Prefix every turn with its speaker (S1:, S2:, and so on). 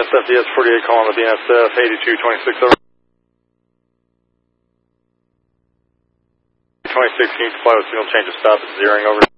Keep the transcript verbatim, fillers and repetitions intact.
S1: S F D S forty-eight calling the B N S F eighty-two twenty-six over. twenty-six, can you fly with signal change of stop at zeroing over?